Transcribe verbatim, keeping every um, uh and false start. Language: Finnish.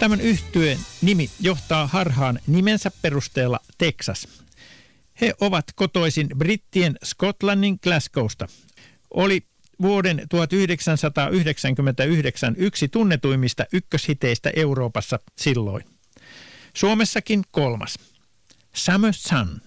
Tämän yhtyeen nimi johtaa harhaan nimensä perusteella Texas. He ovat kotoisin brittien Skotlannin Glasgowsta. Oli vuoden tuhatyhdeksänsataayhdeksänkymmentäyhdeksän yksi tunnetuimmista ykköshiteistä Euroopassa silloin. Suomessakin kolmas. Summer Sun.